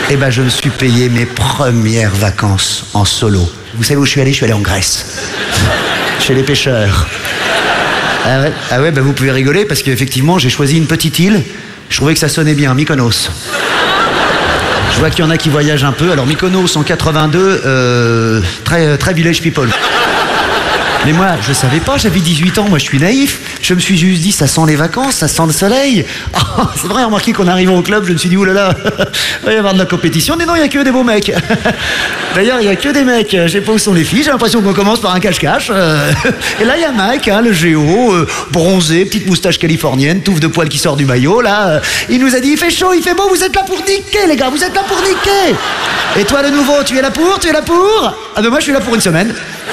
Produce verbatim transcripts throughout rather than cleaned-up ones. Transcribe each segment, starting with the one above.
Eh ben, je me suis payé mes premières vacances en solo. Vous savez où je suis allé? Je suis allé en Grèce. Chez les pêcheurs. Ah ouais, ah ouais, ben vous pouvez rigoler parce qu'effectivement, j'ai choisi une petite île. Je trouvais que ça sonnait bien, Mykonos. Je vois qu'il y en a qui voyagent un peu. Alors Mykonos en quatre-vingt-deux, euh, très, très village people. Mais moi, je savais pas, j'avais dix-huit ans, moi je suis naïf. Je me suis juste dit, ça sent les vacances, ça sent le soleil. Oh, c'est vrai, remarqué qu'en arrivant au club, je me suis dit, oulala, il va y avoir de la compétition. Mais non, il n'y a que des beaux mecs. D'ailleurs, il n'y a que des mecs. Je sais pas où sont les filles, j'ai l'impression qu'on commence par un cache-cache. Et là, il y a Mike, hein, le géo, euh, bronzé, petite moustache californienne, touffe de poils qui sort du maillot, là. Il nous a dit, il fait chaud, il fait beau, vous êtes là pour niquer, les gars, vous êtes là pour niquer. Et toi, de nouveau, tu es là pour, tu es là pour? Ah ben moi, je suis là pour une semaine.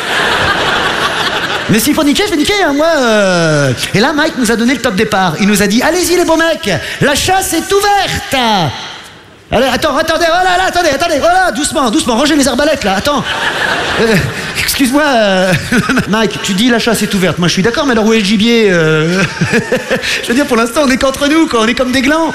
Mais s'il faut niquer, je vais niquer, hein, moi. Euh... Et là, Mike nous a donné le top départ. Il nous a dit, allez-y les beaux mecs, la chasse est ouverte. Allez, attends, attendez, voilà, là, attendez, attendez, voilà, doucement, doucement, rangez les arbalètes, là, attends. Euh, excuse-moi, euh... Mike, tu dis la chasse est ouverte. Moi, je suis d'accord, mais alors où est le gibier euh... Je veux dire, pour l'instant, on est qu'entre nous, quoi, on est comme des glands.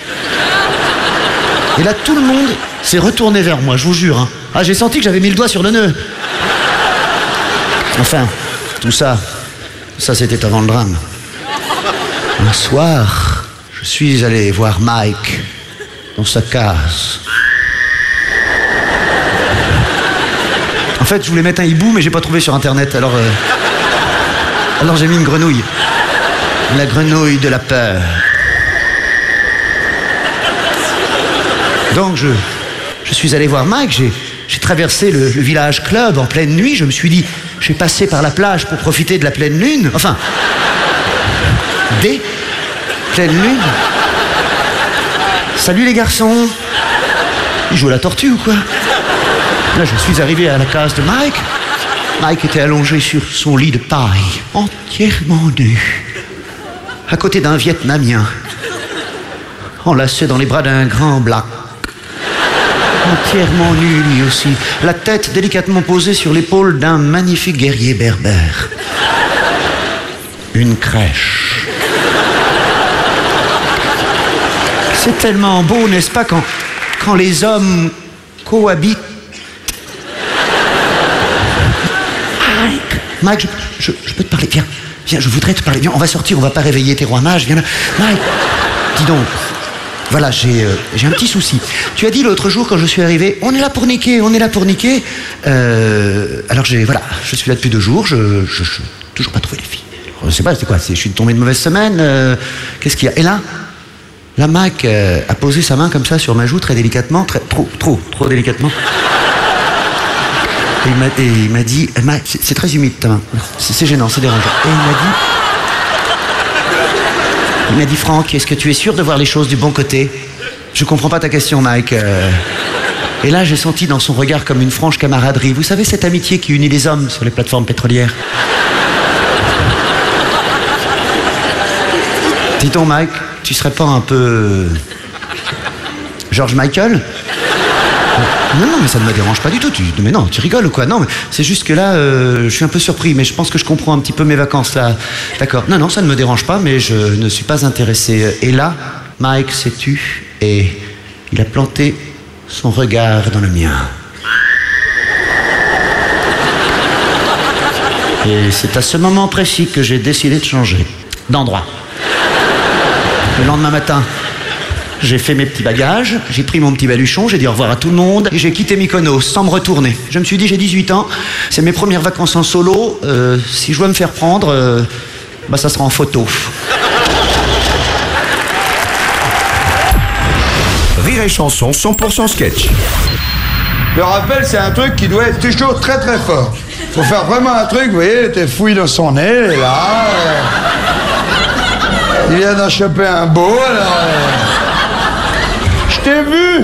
Et là, tout le monde s'est retourné vers moi, je vous jure. Hein. Ah, j'ai senti que j'avais mis le doigt sur le nœud. Enfin... Tout ça, ça c'était avant le drame. Un soir, je suis allé voir Mike dans sa case. En fait, je voulais mettre un hibou, mais j'ai pas trouvé sur internet. Alors, euh... alors j'ai mis une grenouille. La grenouille de la peur. Donc je, je suis allé voir Mike. J'ai, j'ai traversé le, le village club en pleine nuit. Je me suis dit. Je suis passé par la plage pour profiter de la pleine lune. Enfin, des pleines lunes. Salut les garçons. Ils jouent à la tortue ou quoi? Là, je suis arrivé à la case de Mike. Mike était allongé sur son lit de paille, entièrement nu, à côté d'un Vietnamien, enlacé dans les bras d'un grand black. Entièrement nu, lui aussi. La tête délicatement posée sur l'épaule d'un magnifique guerrier berbère. Une crèche. C'est tellement beau, n'est-ce pas, quand, quand les hommes cohabitent. Mike, Mike, je, je, je peux te parler. Viens, viens, je voudrais te parler. Viens, on va sortir, on va pas réveiller tes rois mages. Viens là. Mike, dis donc. Voilà, j'ai, euh, j'ai un petit souci. Tu as dit l'autre jour quand je suis arrivé, on est là pour niquer, on est là pour niquer. Euh, alors j'ai, voilà, je suis là depuis deux jours, je, je, je toujours pas trouvé les filles. Je sais pas, c'est quoi, c'est, je suis tombé de mauvaise semaine. Euh, qu'est-ce qu'il y a? Et là, là, Mac euh, a posé sa main comme ça sur ma joue très délicatement, très, trop, trop, trop délicatement. Et il m'a, et il m'a dit, Mac, c'est, c'est très humide ta main, c'est, c'est gênant, c'est dérangeant. Et il m'a dit. Il m'a dit, Franck, est-ce que tu es sûr de voir les choses du bon côté? Je comprends pas ta question, Mike. Euh... Et là, j'ai senti dans son regard comme une franche camaraderie. Vous savez, cette amitié qui unit les hommes sur les plateformes pétrolières. Dis donc, Mike, tu serais pas un peu... George Michael? Non, non, mais ça ne me dérange pas du tout. Tu... Mais non, tu rigoles ou quoi? Non, mais c'est juste que là, euh, je suis un peu surpris, mais je pense que je comprends un petit peu mes vacances, là. D'accord. Non, non, ça ne me dérange pas, mais je ne suis pas intéressé. Et là, Mike s'est tu et il a planté son regard dans le mien. Et c'est à ce moment précis que j'ai décidé de changer d'endroit. Le lendemain matin, j'ai fait mes petits bagages, j'ai pris mon petit baluchon, j'ai dit au revoir à tout le monde et j'ai quitté Mykonos sans me retourner. Je me suis dit, j'ai dix-huit ans, c'est mes premières vacances en solo, euh, si je dois me faire prendre, euh, bah ça sera en photo. Rire et chanson cent pour cent sketch. Le rappel, c'est un truc qui doit être toujours très très fort. Faut faire vraiment un truc, vous voyez, t'es fouille dans son nez, et là... Euh, il vient d'en choper un beau, alors... Euh, je t'ai vu!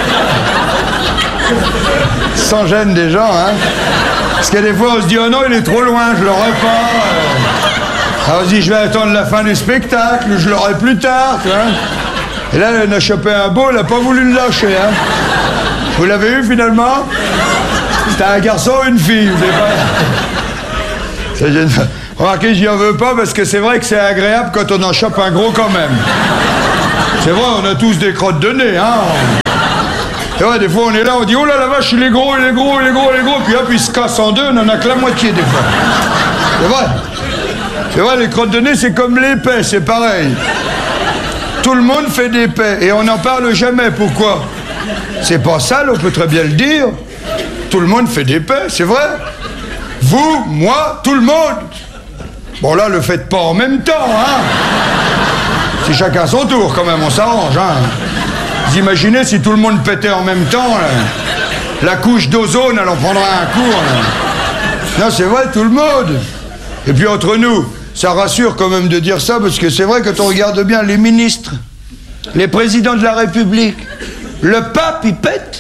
Sans gêne des gens, hein. Parce que des fois, on se dit, oh non, il est trop loin, je l'aurai pas. Euh, alors on se dit, je vais attendre la fin du spectacle, je l'aurai plus tard, tu vois. Et là, il a chopé un beau, il n'a pas voulu le lâcher, hein. Vous l'avez eu, finalement? C'était un garçon ou une fille, vous savez pas. Ça gêne. Remarquez, j'y en veux pas, parce que c'est vrai que c'est agréable quand on en chope un gros quand même. C'est vrai, on a tous des crottes de nez, hein. Et ouais, des fois, on est là, on dit, oh là, la vache, il est gros, il est gros, il est gros, il est gros. Puis hop, il se casse en deux, on en a que la moitié, des fois. C'est vrai. C'est vrai, les crottes de nez, c'est comme l'épais, c'est pareil. Tout le monde fait des paix, et on n'en parle jamais. Pourquoi? C'est pas sale, on peut très bien le dire. Tout le monde fait des paix, c'est vrai. Vous, moi, tout le monde. Bon, là, le faites pas en même temps, hein. C'est chacun son tour, quand même, on s'arrange, hein. Vous imaginez si tout le monde pétait en même temps, là. La couche d'ozone, elle en prendra un coup, là. Non, c'est vrai, tout le monde. Et puis, entre nous, ça rassure quand même de dire ça, parce que c'est vrai, quand on regarde bien les ministres, les présidents de la République, le pape, il pète.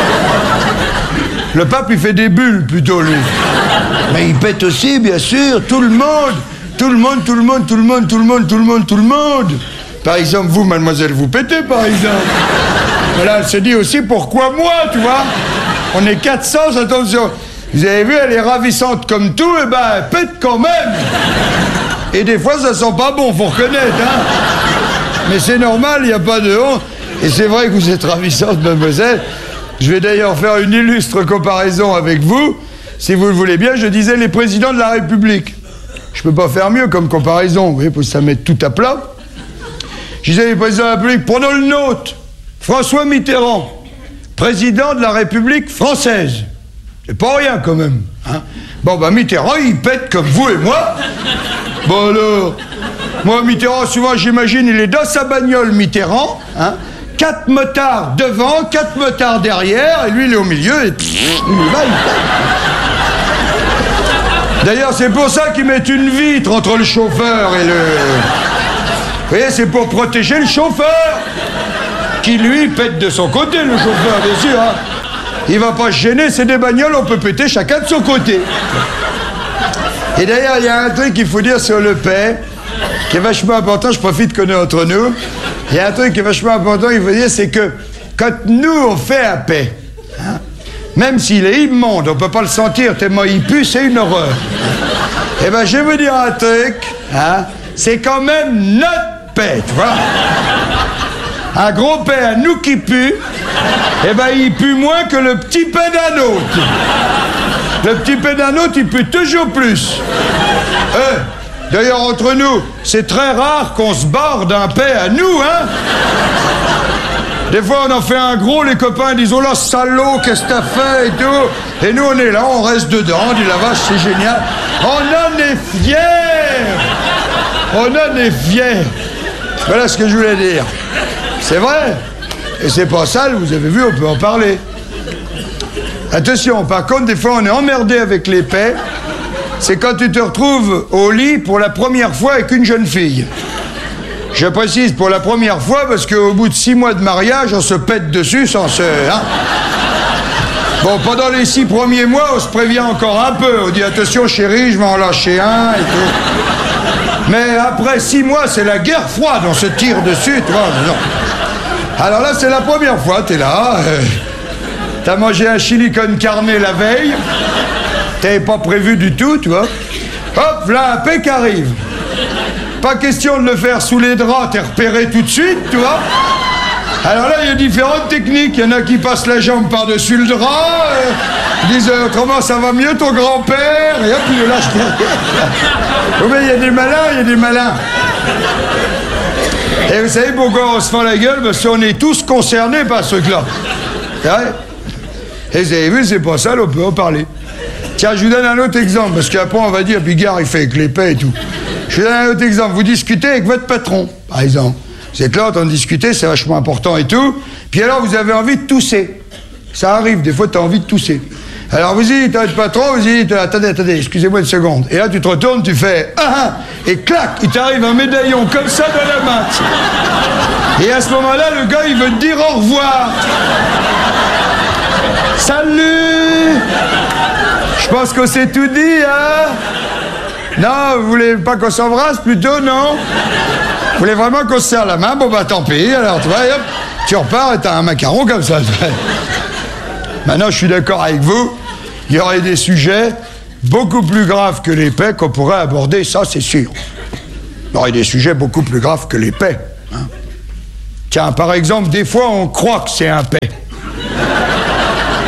Le pape, il fait des bulles, plutôt, lui. Mais il pète aussi, bien sûr, tout le monde. Tout le monde, tout le monde, tout le monde, tout le monde, tout le monde, tout le monde. Par exemple, vous, mademoiselle, vous pétez, par exemple. Mais là, elle se dit aussi, pourquoi moi, tu vois? On est quatre cents, attention. Vous avez vu, elle est ravissante comme tout, et ben, elle pète quand même. Et des fois, ça sent pas bon, faut reconnaître, hein. Mais c'est normal, il n'y a pas de honte. Et c'est vrai que vous êtes ravissante, mademoiselle. Je vais d'ailleurs faire une illustre comparaison avec vous. Si vous le voulez bien, je disais les présidents de la République. Je peux pas faire mieux comme comparaison, vous voyez, pour que ça mette tout à plat. Je disais les présidents de la République, prenons le nôtre. François Mitterrand, président de la République française. C'est pas rien, quand même, hein. Bon, ben, Mitterrand, il pète comme vous et moi. Bon, alors, moi, Mitterrand, souvent, j'imagine, il est dans sa bagnole, Mitterrand, hein. Quatre motards devant, quatre motards derrière, et lui, il est au milieu, et pff, il y va, il pète. D'ailleurs, c'est pour ça qu'ils mettent une vitre entre le chauffeur et le... Vous voyez, c'est pour protéger le chauffeur, qui, lui, pète de son côté, le chauffeur, bien sûr, hein. Il va pas se gêner, c'est des bagnoles, on peut péter chacun de son côté. Et d'ailleurs, il y a un truc qu'il faut dire sur le paix, qui est vachement important, je profite qu'on est entre nous. Il y a un truc qui est vachement important, il faut dire, c'est que quand nous, on fait un paix, hein, même s'il est immonde, on peut pas le sentir tellement il pue, c'est une horreur. Eh ben, je vais vous dire un truc, hein, c'est quand même notre paix, tu vois. Un gros paix à nous qui pue, eh ben, il pue moins que le petit paix d'un autre. Le petit paix d'un autre, il pue toujours plus. Euh, D'ailleurs, entre nous, c'est très rare qu'on se barre d'un paix à nous, hein. Des fois, on en fait un gros, les copains disent « Oh là, salaud, qu'est-ce que t'as fait ?» et tout. Et nous, on est là, on reste dedans, on dit « La vache, c'est génial. » On en est fiers. On en est fiers. Voilà ce que je voulais dire. C'est vrai. Et c'est pas sale, vous avez vu, on peut en parler. Attention, par contre, des fois, on est emmerdé avec les paix. C'est quand tu te retrouves au lit pour la première fois avec une jeune fille. Je précise pour la première fois parce qu'au bout de six mois de mariage, on se pète dessus sans se... Hein. Bon, pendant les six premiers mois, on se prévient encore un peu. On dit attention chérie, je vais en lâcher un et tout. Mais après six mois, c'est la guerre froide, on se tire dessus, tu vois. Non. Alors là, c'est la première fois, t'es là. Euh, t'as mangé un chili con carne la veille. T'avais pas prévu du tout, tu vois. Hop, là, un pec arrive. Pas question de le faire sous les draps, t'es repéré tout de suite, tu vois. Alors là, il y a différentes techniques. Il y en a qui passent la jambe par-dessus le drap, euh, disent euh, comment ça va mieux ton grand-père, et hop, il le lâche derrière. Oh, mais il y a des malins, il y a des malins. Et vous savez pourquoi on se fend la gueule? Parce qu'on est tous concernés par ce truc-là. C'est vrai. Et vous avez vu, c'est pas ça, on peut en parler. Tiens, je vous donne un autre exemple, parce qu'après on va dire, Bigard il fait avec l'épée et tout. Je vous donne un autre exemple. Vous discutez avec votre patron, par exemple. Vous êtes là en train de discuter, c'est vachement important et tout. Puis alors vous avez envie de tousser. Ça arrive, des fois tu as envie de tousser. Alors vous dites à votre patron, vous dites, attendez, attendez, excusez-moi une seconde. Et là tu te retournes, tu fais, ah ah, et clac, il t'arrive un médaillon comme ça dans la main. Et à ce moment-là, le gars il veut te dire au revoir. Salut! Je pense qu'on s'est tout dit, hein? Non, vous voulez pas qu'on s'embrasse plutôt, non? Vous voulez vraiment qu'on se serre la main? Bon bah tant pis, alors tu vois, hop, tu repars et t'as un macaron comme ça. Maintenant, je suis d'accord avec vous, il y aurait des sujets beaucoup plus graves que les paix qu'on pourrait aborder, ça c'est sûr. Il y aurait des sujets beaucoup plus graves que les paix. Hein. Tiens, par exemple, des fois on croit que c'est un paix.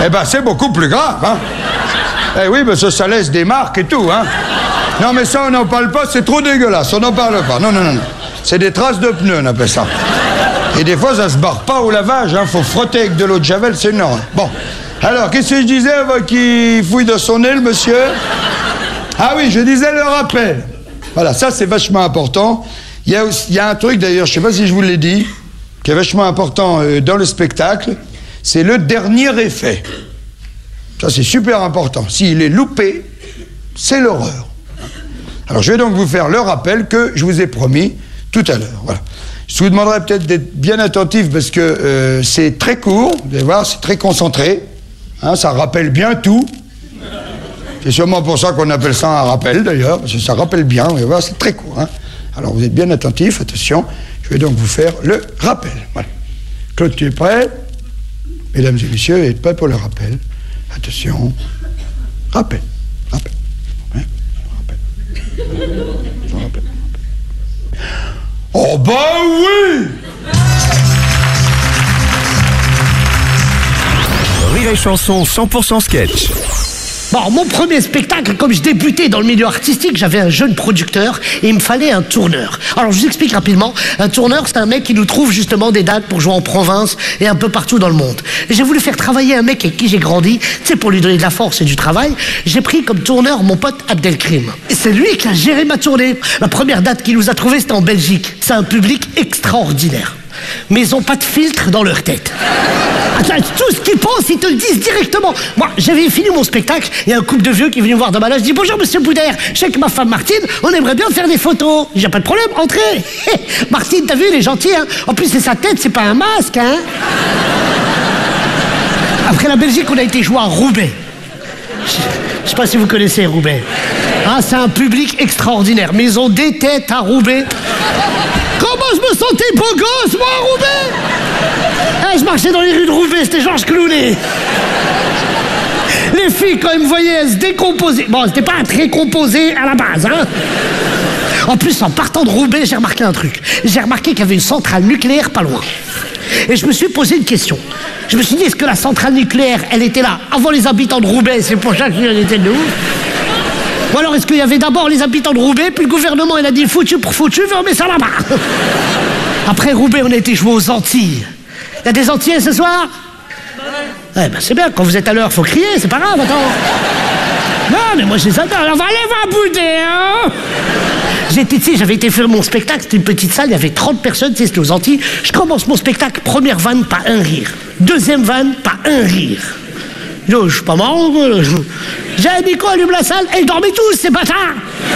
Eh ben, c'est beaucoup plus grave, hein. Eh oui, mais ça, ça laisse des marques et tout, hein. Non, mais ça, on n'en parle pas, c'est trop dégueulasse, on n'en parle pas. Non, non, non, non. C'est des traces de pneus, on appelle ça. Et des fois, ça se barre pas au lavage, hein. Faut frotter avec de l'eau de Javel, c'est énorme. Bon. Alors, qu'est-ce que je disais avant qu'il fouille dans son nez, le monsieur? Ah oui, je disais le rappel. Voilà, ça, c'est vachement important. Il y a, aussi, il y a un truc, d'ailleurs, je sais pas si je vous l'ai dit, qui est vachement important euh, dans le spectacle, c'est le dernier effet. Ça, c'est super important. S'il est loupé, c'est l'horreur. Alors, je vais donc vous faire le rappel que je vous ai promis tout à l'heure. Voilà. Je vous demanderai peut-être d'être bien attentif parce que euh, c'est très court, vous allez voir, c'est très concentré. Hein, ça rappelle bien tout. C'est sûrement pour ça qu'on appelle ça un rappel, d'ailleurs, parce que ça rappelle bien, vous allez voir, c'est très court. Hein. Alors, vous êtes bien attentifs, attention. Je vais donc vous faire le rappel. Voilà. Claude, tu es prêt? Mesdames et messieurs, êtes prêts pour le rappel? Attention. Rappel. Rappel. Hein? Rappel. Rappel. Oh bah oui! Rire et chanson cent pour cent sketch. Bon, mon premier spectacle, comme je débutais dans le milieu artistique, j'avais un jeune producteur et il me fallait un tourneur. Alors, je vous explique rapidement. Un tourneur, c'est un mec qui nous trouve justement des dates pour jouer en province et un peu partout dans le monde. Et j'ai voulu faire travailler un mec avec qui j'ai grandi, tu sais, pour lui donner de la force et du travail. J'ai pris comme tourneur mon pote Abdelkrim. Et c'est lui qui a géré ma tournée. La première date qu'il nous a trouvée, c'était en Belgique. C'est un public extraordinaire. Mais ils n'ont pas de filtre dans leur tête. Attends, tout ce qu'ils pensent, ils te le disent directement. Moi, j'avais fini mon spectacle, il y a un couple de vieux qui est venu me voir dans ma loge, je dis « Bonjour, monsieur Boudère, je sais que ma femme Martine, on aimerait bien faire des photos. » J'ai pas de problème, entrez. Martine, t'as vu, il est gentil, hein. En plus, c'est sa tête, c'est pas un masque, hein. Après la Belgique, on a été jouer à Roubaix. Je sais pas si vous connaissez Roubaix. Ah, c'est un public extraordinaire, mais ils ont des têtes à Roubaix. Comment je me sentais beau gosse, moi, à Roubaix? Ah, je marchais dans les rues de Roubaix, c'était Georges Clooney. Les filles, quand elles me voyaient, elles se décomposaient. Bon, c'était pas très composé à la base, hein. En plus, en partant de Roubaix, j'ai remarqué un truc. J'ai remarqué qu'il y avait une centrale nucléaire pas loin. Et je me suis posé une question. Je me suis dit, est-ce que la centrale nucléaire, elle était là avant les habitants de Roubaix? C'est pour ça qu'elle était de nous. Ou alors est-ce qu'il y avait d'abord les habitants de Roubaix, puis le gouvernement il a dit foutu pour foutu, on met ça là-bas. Après Roubaix, on a été jouer aux Antilles. Il y a des Antillais ce soir? Eh ben c'est bien, quand vous êtes à l'heure, faut crier, c'est pas grave, attends. Non, mais moi je les adore, on va aller voir Boudère, hein. J'étais, tu sais, j'avais été faire mon spectacle, c'était une petite salle, il y avait trente personnes, tu sais, c'était aux Antilles. Je commence mon spectacle, première vanne, pas un rire. Deuxième vanne, pas un rire. Yo, je suis pas marrant, j'ai dit quoi, allume la salle, et ils dormaient tous, ces bâtards.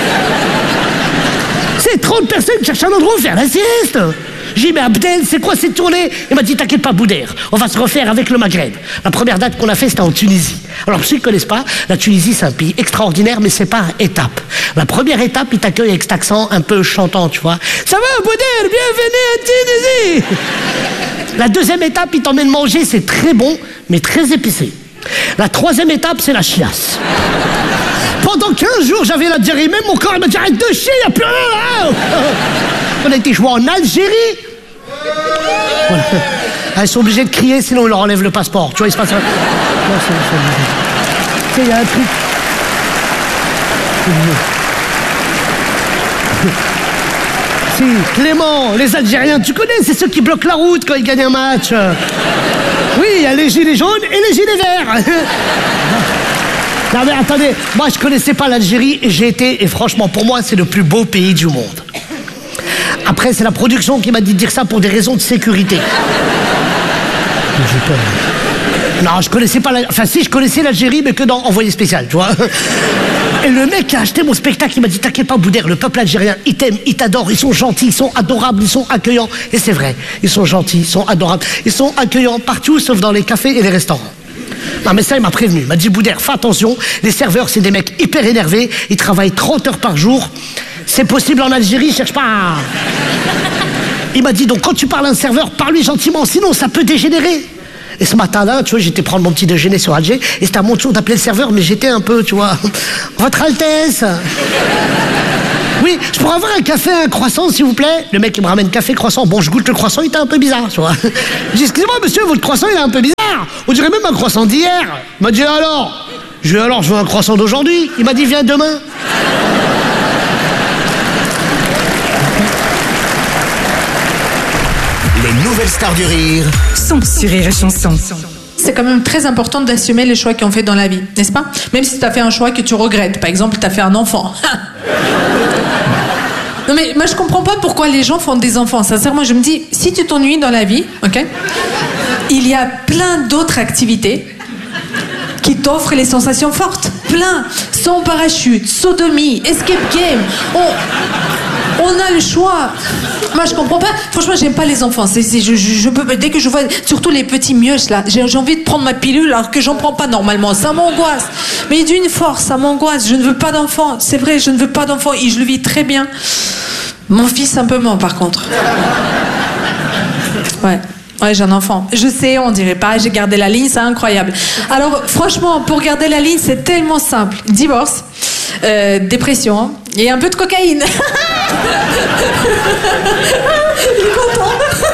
C'est trente personnes qui cherchent un endroit où faire la sieste. J'ai dit, mais Abdel, c'est quoi cette tournée? Il m'a dit, t'inquiète pas, Boudère, on va se refaire avec le Maghreb. La première date qu'on a fait, c'était en Tunisie. Alors, pour ceux qui ne connaissent pas, la Tunisie, c'est un pays extraordinaire, mais c'est par étapes. La première étape, il t'accueille avec cet accent un peu chantant, tu vois. Ça va, Boudère, bienvenue en Tunisie. La deuxième étape, il t'emmène manger, c'est très bon, mais très épicé. La troisième étape, c'est la chiasse. Pendant quinze jours, j'avais la diarrhée, même mon corps m'a dit arrête de chier, il n'y a plus rien là. On a été joué en Algérie. Voilà. Ils sont obligés de crier, sinon on leur enlève le passeport. Tu vois, il se passe un... Tu sais, il y a un truc... Si, Clément, les Algériens, tu connais, c'est ceux qui bloquent la route quand ils gagnent un match. Oui, il y a les gilets jaunes et les gilets verts. Non mais attendez, moi je connaissais pas l'Algérie et j'ai été, et franchement pour moi c'est le plus beau pays du monde. Après c'est la production qui m'a dit de dire ça pour des raisons de sécurité. J'ai peur. Non, je connaissais pas la... Enfin si, je connaissais l'Algérie mais que dans Envoyé spécial, tu vois. Et le mec qui a acheté mon spectacle, il m'a dit t'inquiète pas Boudère, le peuple algérien, ils t'aiment, ils t'adorent, ils sont gentils, ils sont adorables, ils sont accueillants. Et c'est vrai, ils sont gentils, ils sont adorables, ils sont accueillants partout sauf dans les cafés et les restaurants. Non mais ça il m'a prévenu, il m'a dit Boudère, fais attention, les serveurs c'est des mecs hyper énervés, ils travaillent trente heures par jour, c'est possible en Algérie, cherche pas. Il m'a dit donc quand tu parles à un serveur, parle-lui gentiment, sinon ça peut dégénérer. Et ce matin-là, tu vois, j'étais prendre mon petit déjeuner sur Alger, et c'était à mon tour d'appeler le serveur, mais j'étais un peu, tu vois, Votre Altesse. Oui, je pourrais avoir un café, un croissant, s'il vous plaît. Le mec, il me ramène café, croissant. Bon, je goûte le croissant, il était un peu bizarre, tu vois. Je dis, excusez-moi, monsieur, votre croissant, il est un peu bizarre. On dirait même un croissant d'hier. Il m'a dit alors. Je lui ai dit alors, je veux un croissant d'aujourd'hui. Il m'a dit viens demain. Les nouvelles stars du rire sont sur Rire et Chanson. C'est quand même très important d'assumer les choix qu'on fait dans la vie, n'est-ce pas? Même si tu as fait un choix que tu regrettes. Par exemple, tu as fait un enfant. Non mais moi je comprends pas pourquoi les gens font des enfants. Sincèrement, je me dis, si tu t'ennuies dans la vie, ok, il y a plein d'autres activités qui t'offrent les sensations fortes. Plein. Sans parachute, sodomie, escape game. On, on a le choix. Moi je comprends pas. Franchement, j'aime pas les enfants. C'est, c'est, je, je, je peux, dès que je vois, surtout les petits mioches là, j'ai, j'ai envie de prendre ma pilule alors que j'en prends pas normalement. Ça m'angoisse. Mais d'une force, ça m'angoisse. Je ne veux pas d'enfants. C'est vrai, je ne veux pas d'enfants et je le vis très bien. Mon fils un peu moins par contre. Ouais. Ouais, j'ai un enfant. Je sais, on dirait pas, j'ai gardé la ligne, c'est incroyable. Alors, franchement, pour garder la ligne, c'est tellement simple. Divorce, euh, dépression et un peu de cocaïne. Il est content.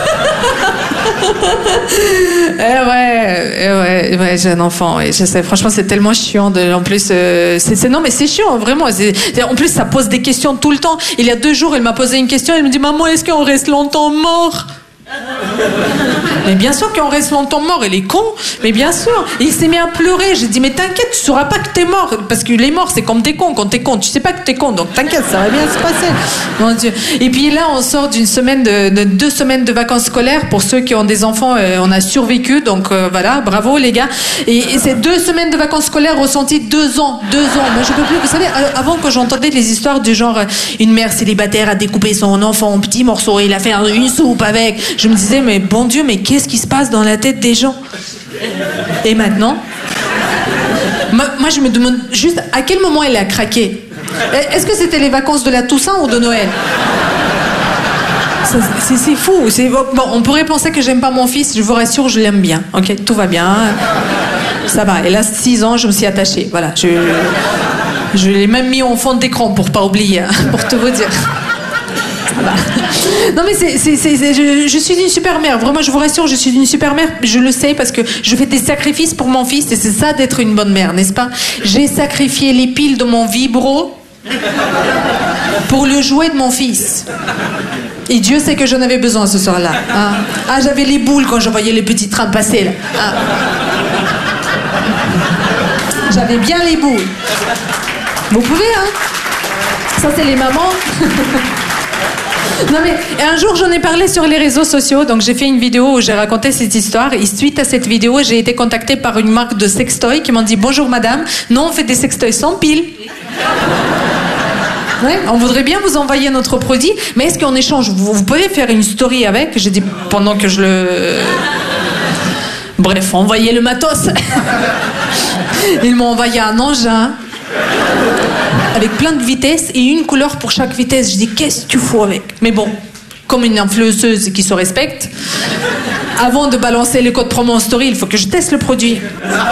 eh ouais, eh ouais, ouais, j'ai un enfant. Et je sais, franchement, c'est tellement chiant. De, en plus, euh, c'est, c'est, non, mais c'est chiant, vraiment. C'est, c'est, en plus, ça pose des questions tout le temps. Il y a deux jours, il m'a posé une question. Il me dit, maman, est-ce qu'on reste longtemps mort? Mais bien sûr qu'on reste longtemps mort, il est con, mais bien sûr. Et il s'est mis à pleurer. J'ai dit mais t'inquiète, tu sauras pas que t'es mort, parce que les morts c'est comme t'es con. Quand t'es con, tu sais pas que t'es con, donc t'inquiète, ça va bien se passer. Mon Dieu. Et puis là on sort d'une semaine de, de deux semaines de vacances scolaires. Pour ceux qui ont des enfants, euh, on a survécu, donc euh, voilà, bravo les gars. Et, et ces deux semaines de vacances scolaires ressenties deux ans, deux ans. Moi je peux plus. Vous savez, avant quand j'entendais les histoires du genre euh, une mère célibataire a découpé son enfant en petits morceaux et il a fait une soupe avec, je me disais mais bon Dieu, mais qu'est-ce qui se passe dans la tête des gens? Et maintenant, moi, moi je me demande juste à quel moment elle a craqué. Est-ce que c'était les vacances de la Toussaint ou de Noël? Ça, c'est, c'est fou. C'est, bon, on pourrait penser que j'aime pas mon fils, je vous rassure, je l'aime bien. Ok, tout va bien. Ça va. Elle a six ans, je me suis attachée. Voilà, je, je l'ai même mis en fond d'écran pour pas oublier, hein, pour tout vous dire. Non mais c'est, c'est, c'est, c'est je, je suis une super mère, vraiment je vous rassure, je suis une super mère, je le sais parce que je fais des sacrifices pour mon fils et c'est ça d'être une bonne mère, n'est-ce pas? J'ai sacrifié les piles de mon vibro pour le jouet de mon fils. Et Dieu sait que j'en avais besoin ce soir-là. Hein. Ah, j'avais les boules quand je voyais les petits trains passer là. Ah. J'avais bien les boules. Vous pouvez, hein? Ça c'est les mamans. Non mais un jour j'en ai parlé sur les réseaux sociaux, donc j'ai fait une vidéo où j'ai raconté cette histoire et suite à cette vidéo j'ai été contactée par une marque de sextoy qui m'ont dit bonjour madame, non on fait des sextoys sans pile. Ouais, on voudrait bien vous envoyer notre produit, mais est-ce qu'en échange vous, vous pouvez faire une story avec? J'ai dit pendant que je le... Bref, envoyez le matos. Ils m'ont envoyé un engin avec plein de vitesses et une couleur pour chaque vitesse. Je dis, qu'est-ce que tu fous avec? Mais bon, comme une influenceuse qui se respecte, avant de balancer les codes promo en story, il faut que je teste le produit.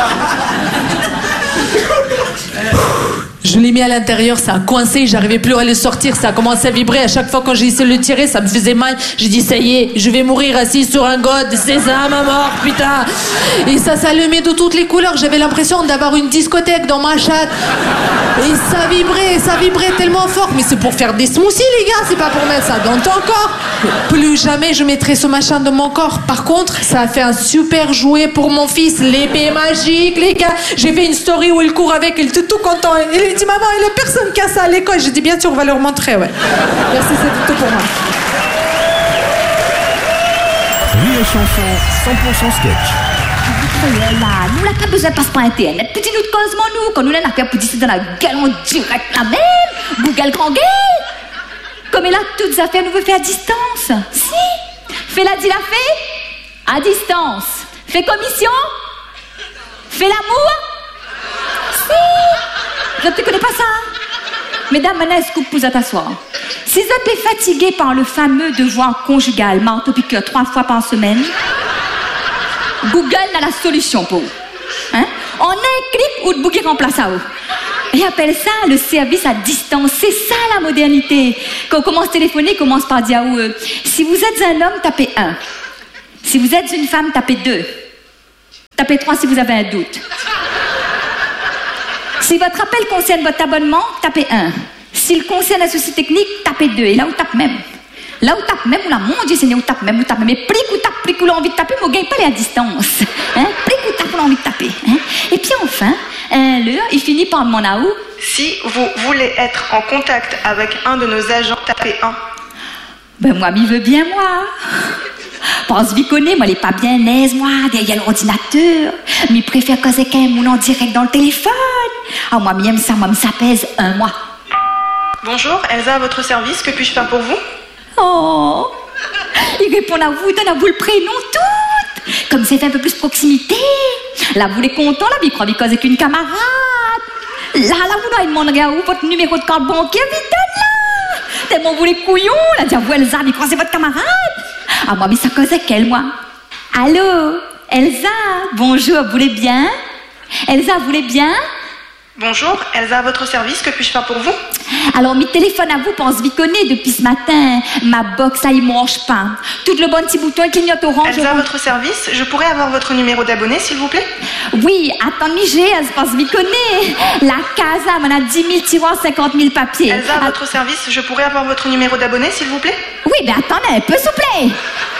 Je l'ai mis à l'intérieur, ça a coincé, j'arrivais plus à le sortir, ça a commencé à vibrer. À chaque fois quand j'ai essayé de le tirer, ça me faisait mal. J'ai dit, ça y est, je vais mourir assis sur un god, c'est ça ma mort, putain. Et ça s'allumait de toutes les couleurs, j'avais l'impression d'avoir une discothèque dans ma chatte. Et ça vibrait, ça vibrait tellement fort. Mais c'est pour faire des smoothies les gars, c'est pas pour mettre ça dans ton corps. Plus jamais je mettrai ce machin dans mon corps. Par contre, ça a fait un super jouet pour mon fils, l'épée magique les gars. J'ai fait une story où il court avec, il était tout content. Il dit maman, il n'y a personne qui a ça à l'école. J'ai dit bien sûr, on va leur montrer, ouais. Merci, c'est tout pour moi. Rire et Chanson cent pour cent sketch. Là, nous n'avons pas besoin de passeport internet. Petit nous de causement nous, quand nous l'avons fait pour dire dans la gueule en direct la même. Google grand gueule. Comme elle a toutes les affaires, nous veut faire à distance. Si. Fais la dit la fait à distance. Fais commission. Fais l'amour. Si. Je ne te connais pas ça. Mesdames, maintenant, est-ce que vous pouvez t'asseoir? Si vous êtes fatigué par le fameux devoir conjugal, marteau-piqueur trois fois par semaine, Google a la solution pour vous. Hein? En un clic, ou de bouquet remplace à vous. Et appelle ça le service à distance. C'est ça la modernité. Quand on commence à téléphoner, on commence par dire euh, si vous êtes un homme, tapez un. Si vous êtes une femme, tapez deux. tapez trois si vous avez un doute. Si votre appel concerne votre abonnement, tapez un. S'il concerne un souci technique, tapez deux. Et là, vous tapez même. Là, vous tapez même, ou là, mon Dieu Seigneur, vous tapez même, vous tapez même. Mais plus que vous tapez, plus que vous avez envie de taper, mais vous ne gagnez pas les à distance. Hein? Plus que vous tapez, vous avez envie de taper. Hein? Et puis enfin, un leurre, il finit par demander à où? Si vous voulez être en contact avec un de nos agents, tapez un. Ben moi, m'y veux bien, moi. Pense vite connaît, moi, elle est pas bien aise, moi, derrière l'ordinateur. Mais préfère causer qu'un moulin en direct dans le téléphone. Ah, moi, m'aime ça, moi, me ça pèse un mois. Bonjour, Elsa à votre service, que puis-je faire pour vous? Oh, il répond à vous, donne à vous le prénom, tout. Comme ça fait un peu plus proximité. Là, vous les content, là, il croit qu'il cause avec une camarade. Là, là, vous doit demander à vous votre numéro de carte bancaire, vite, là. Tellement vous les couillons, là, dire vous, Elsa, il croit c'est votre camarade. Ah, moi, mais ça cause avec elle, moi. Allô, Elsa, bonjour, vous voulez bien? Elsa, vous voulez bien? Bonjour, Elsa à votre service, que puis-je faire pour vous? Alors, mes téléphones à vous, pense viconner depuis ce matin. Ma box, ça, il mange pas. Tout le bon petit bouton clignote orange. Elsa à votre service, je pourrais avoir votre numéro d'abonné, s'il vous plaît? Oui, attends, j'ai, elle se pense viconner. La casa, on a dix mille tiroirs, cinquante mille papiers. Elsa à votre service, je pourrais avoir votre numéro d'abonné, s'il vous plaît? Oui, mais attendez un peu, s'il vous plaît.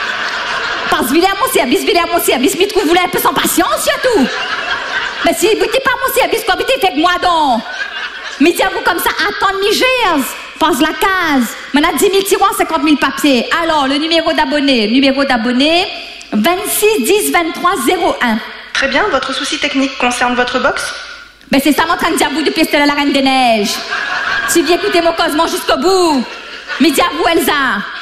Pense vite à mon service, vite à mon service, mais trouve-vous un peu sans patience, surtout. Mais si vous n'êtes pas mon service, quoi, vite, faites moi donc. Mais dis à vous comme ça, attends, Nigers, passe la case. Maintenant, dix mille tiroirs, cinquante mille papiers. Alors, le numéro d'abonné, numéro d'abonné, vingt-six dix vingt-trois zéro un. Très bien, votre souci technique concerne votre box? Ben c'est ça, mon train de dire à vous depuis que c'était la Reine des Neiges. Tu viens écouter mon causement jusqu'au bout. Mais dis à vous, Elsa.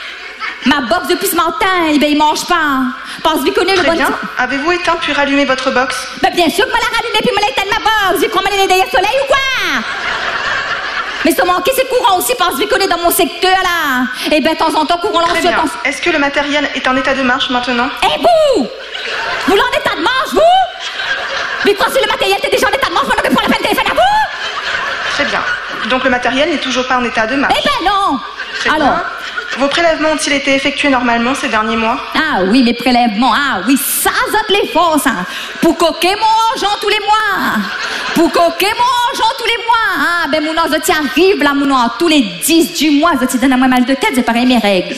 Ma box depuis ce matin, eh ben, il mange pas. Pense vous connaissez le bon. Très bien. Avez-vous éteint puis rallumé votre box? Ben bien sûr que me l'a rallumé puis me l'a éteint de ma box. J'ai promené derrière le soleil ou quoi? Mais ça manquait, c'est courant aussi, pense vous connaissez dans mon secteur là. Eh ben de temps en temps, courant Très bien. Temps... Est-ce que le matériel est en état de marche maintenant? Eh vous! Vous l'en état de marche, vous? Mais quoi, si le matériel était déjà en état de marche, on aurait pris la peine de téléphone à vous? Très bien. Donc le matériel n'est toujours pas en état de marche? Eh ben non! Très Alors. Bien. Vos prélèvements ont-ils été effectués normalement ces derniers mois? Ah oui, mes prélèvements, ah oui, ça, ça te les forces, hein. Pour coquer mon argent tous les mois. Pour coquer mon argent tous les mois. Ah, ben mon argent, ça arrive là, mon argent, tous les dix du mois, ça te donne à moi mal de tête, c'est pareil mes règles.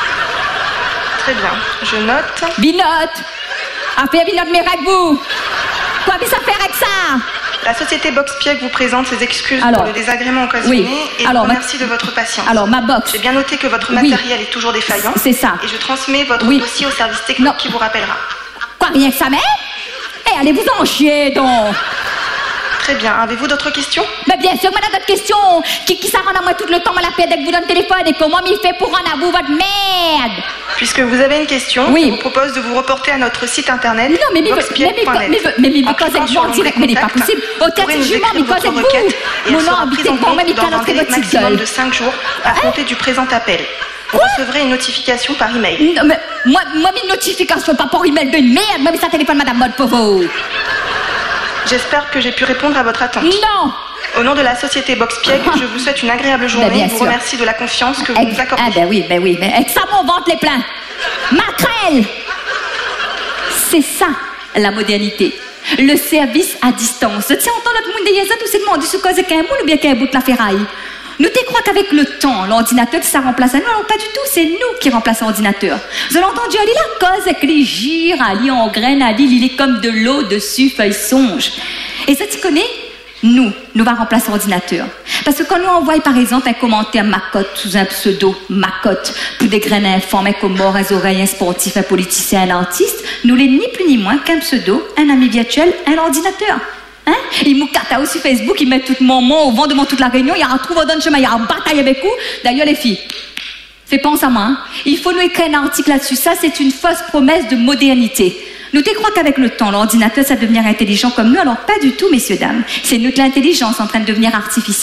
Très bien, je note. Binote. Après, binote mes règles, vous. Quoi, puis ça faire avec ça? La société Boxpiec vous présente ses excuses alors, pour le désagrément occasionné oui. et alors, vous remercie ma... de votre patience. Alors, ma box. J'ai bien noté que votre matériel oui. est toujours défaillant. C'est ça. Et je transmets votre oui. dossier au service technique non. qui vous rappellera. Quoi, rien que ça, mais? Eh, allez vous en chier, donc. Très bien. Avez-vous d'autres questions? Mais bien sûr, madame, d'autres questions. Qui, qui ça rend à moi tout le temps, la paix dès que vous donne le téléphone et comment m'y fait pour rendre à vous votre merde? Puisque vous avez une question, oui. je vous propose de vous reporter à notre site internet. Non, mais boxpiec point net. Mais mais mais cause avec vous en direct, mais n'est pas possible. Au terme du jument, mais cause avec vous. Mon nom habité devant même, il dans un délai maximum de cinq jours à hein? compter du présent appel. Vous Quoi? recevrez une notification par email. Non, mais moi, moi, une notification pas par email de merde. Moi, mais ça téléphone, madame Mode, pour vous. J'espère que j'ai pu répondre à votre attente. Non. Au nom de la société Boxpiec, je vous souhaite une agréable journée. Ben, je vous sûr. remercie de la confiance que vous Ex- nous accordez. Ah ben oui, ben oui, mais avec ça mon ventre les plein. Maquerelle. C'est ça, la modernité. Le service à distance. Tiens, on entend notre monde derrière ça, tout c'est demandé ce cause qu'un moule ou bien qu'un bout de la ferraille. Nous te crois qu'avec le temps, l'ordinateur, ça remplace à nous. Alors pas du tout, c'est nous qui remplaçons l'ordinateur. Vous avez entendu aller la cause avec les gires, aller en graines, aller, il est comme de l'eau dessus, feuille songe. Et ça, tu connais? Nous, nous va remplacer l'ordinateur. Parce que quand nous envoyons par exemple un commentaire macotte sous un pseudo macotte pour des graines informées comme mort, un oreilles, un sportif, un politicien, un artiste, nous l'est ni plus ni moins qu'un pseudo, un ami virtuel, un ordinateur. Hein? Il m'a catao sur Facebook, il met tout mon moment au vent devant toute la réunion, il y a un trou dans le chemin, il y a une bataille avec vous. D'ailleurs les filles, fais pense à moi, hein? Il faut nous écrire un article là-dessus. Ça c'est une fausse promesse de modernité. Nous te crois qu'avec le temps, l'ordinateur, ça va devenir intelligent comme nous? Alors pas du tout, messieurs, dames. C'est nous que l'intelligence en train de devenir artificielle.